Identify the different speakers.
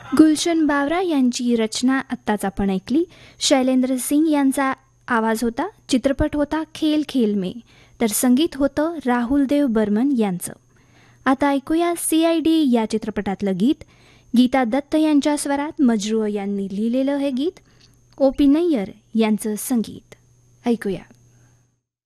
Speaker 1: गुलशन बावरा यांची रचना आत्ताच आपण ऐकली. शैलेंद्र सिंग यांचा आवाज होता. चित्रपट होता खेल खेल में. तर संगीत होतं राहुल देव बर्मन यांचं. आता ऐकूया CID या चित्रपटातलं गीत. गीता दत्त यांच्या स्वरात मजरूह यांनी लिहिलेलं हे गीत. OP नय्यर यांचं संगीत. ऐकूया.